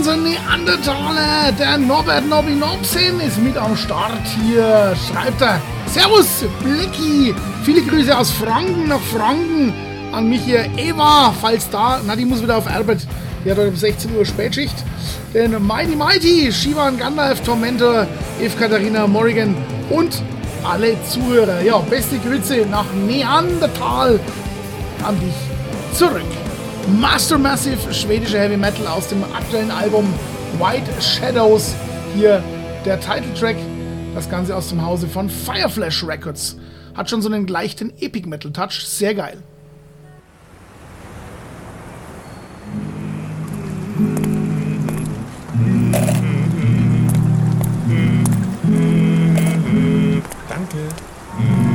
unsere Neandertaler. Der Norbert Nobby Nobsen ist mit am Start hier. Schreibt er. Servus, Blecki. Viele Grüße aus Franken nach Franken. An mich hier Eva, falls da. Na, die muss wieder auf Arbeit. Die hat heute um 16 Uhr Spätschicht. Den Mighty, Shivan, Gandalf, Tormentor, Eve Katharina, Morrigan und alle Zuhörer. Ja, beste Grüße nach Neandertal an dich zurück. Master Massive, schwedischer Heavy Metal aus dem aktuellen Album White Shadows. Hier der Titeltrack. Das Ganze aus dem Hause von Fireflash Records. Hat schon so einen leichten Epic Metal Touch. Sehr geil. Danke.